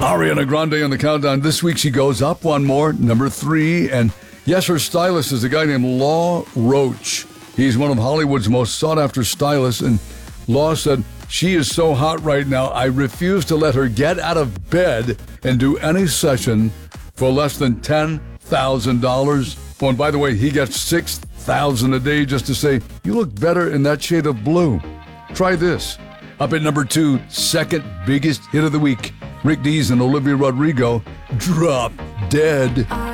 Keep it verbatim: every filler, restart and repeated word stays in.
Ariana Grande on the countdown. This week she goes up one more, number three. And yes, her stylist is a guy named Law Roach. He's one of Hollywood's most sought-after stylists. And Law said, she is so hot right now, I refuse to let her get out of bed and do any session for less than ten thousand dollars. Oh, and by the way, he gets six thousand dollars a day just to say, you look better in that shade of blue. Try this. Up at number two, second biggest hit of the week, Rick Dees and Olivia Rodrigo, Drop Dead.